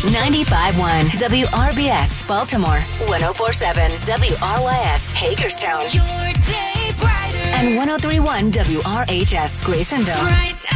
95.1 WRBS, Baltimore. 104.7 WRYS, Hagerstown. Your day brighter. And 103.1 WRHS, Grayson.